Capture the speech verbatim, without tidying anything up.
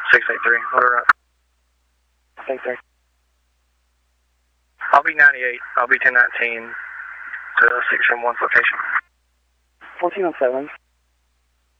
six eight three, order up. Thanks, sir. I'll be ninety-eight. I'll be ten nineteen to six seven one's location. fourteen oh seven.